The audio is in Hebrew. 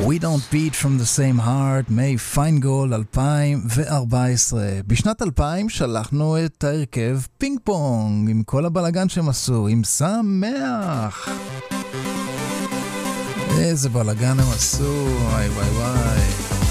We Don't Beat from the Same Heart, מי פיינגולד 2014. בשנת 2000 שלחנו את ההרכב פינג פונג עם כל הבלגן שהם עשו, עם שמח. איזה בלגן הם עשו, וואי וואי וואי.